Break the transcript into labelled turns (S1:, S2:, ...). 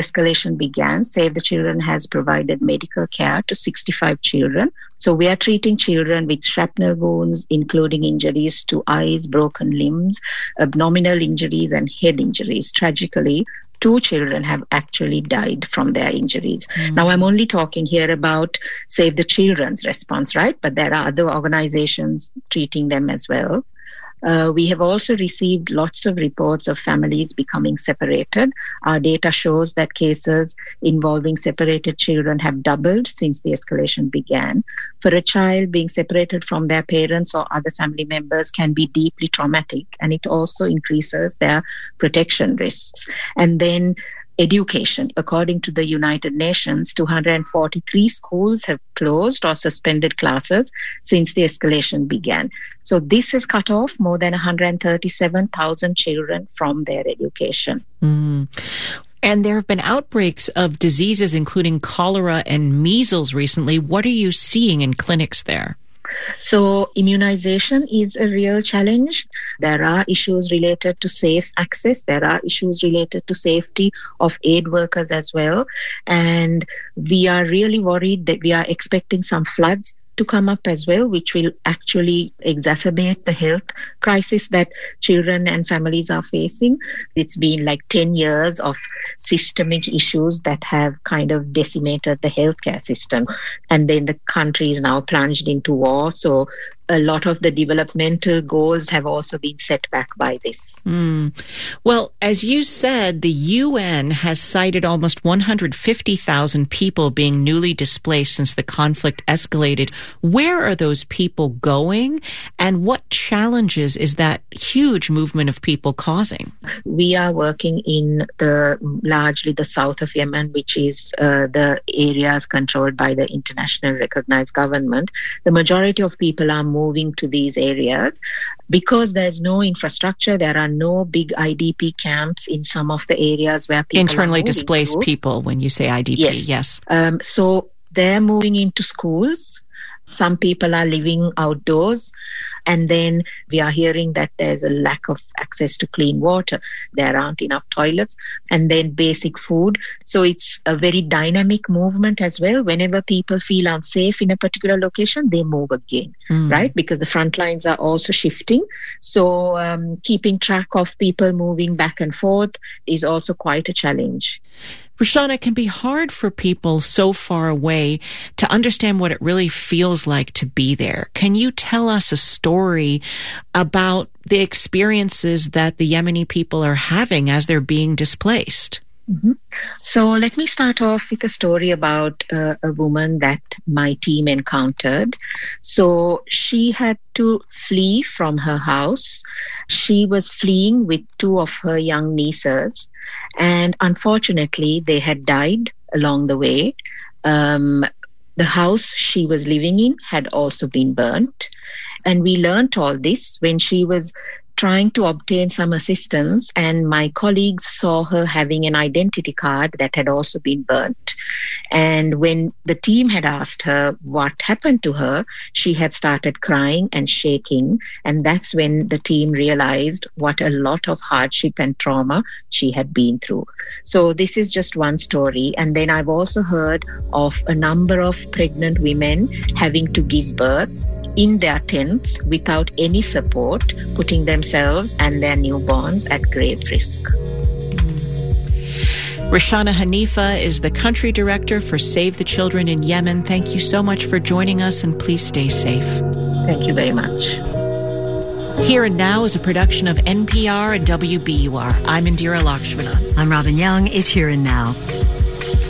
S1: escalation began, Save the Children has provided medical care to 65 children. So we are treating children with shrapnel wounds, including injuries to eyes, broken limbs, abdominal injuries, and head injuries. Tragically, 2 children have actually died from their injuries. Now, I'm only talking here about Save the Children's response, right? But there are other organizations treating them as well. We have also received lots of reports of families becoming separated. Our data shows that cases involving separated children have doubled since the escalation began. For a child, being separated from their parents or other family members can be deeply traumatic, and it also increases their protection risks. And then education. According to the United Nations, 243 schools have closed or suspended classes since the escalation began. So this has cut off more than 137,000 children from their education.
S2: And there have been outbreaks of diseases including cholera and measles recently. What are you seeing in clinics there?
S1: So immunization is a real challenge. There are issues related to safe access. There are issues related to safety of aid workers as well. And we are really worried that we are expecting some floods to come up as well, which will actually exacerbate the health crisis that children and families are facing. It's been like 10 years of systemic issues that have kind of decimated the healthcare system. And then the country is now plunged into war. So a lot of the developmental goals have also been set back by this.
S2: Well, as you said, the UN has cited almost 150,000 people being newly displaced since the conflict escalated. Where are those people going, and what challenges is that huge movement of people causing?
S1: We are working in largely the south of Yemen, which is the areas controlled by the international recognized government. The majority of people are moving to these areas because there's no infrastructure. There are no big IDP camps in some of the areas where people
S2: internally displaced people. When you say IDP, yes.
S1: So they're moving into schools. Some people are living outdoors. And then we are hearing that there's a lack of access to clean water. There aren't enough toilets, and then basic food. So it's a very dynamic movement as well. Whenever people feel unsafe in a particular location, they move again, right? Because the front lines are also shifting. So keeping track of people moving back and forth is also quite a challenge.
S2: Rushana, it can be hard for people so far away to understand what it really feels like to be there. Can you tell us a story about the experiences that the Yemeni people are having as they're being displaced?
S1: So let me start off with a story about a woman that my team encountered. So she had to flee from her house. She was fleeing with 2 of her young nieces, and unfortunately they had died along the way. The house she was living in had also been burnt, and we learned all this when she was trying to obtain some assistance, and my colleagues saw her having an identity card that had also been burnt. And when the team had asked her what happened to her, she had started crying and shaking, and that's when the team realized what a lot of hardship and trauma she had been through. So this is just one story. And then I've also heard of a number of pregnant women having to give birth in their tents without any support, putting themselves and their newborns at grave risk.
S2: Rushana Hanifa is the country director for Save the Children in Yemen. Thank you so much for joining us, and please stay safe.
S1: Thank you very much.
S2: Here and Now is a production of NPR and WBUR. I'm Indira Lakshmana.
S3: I'm Robin Young. It's Here and Now.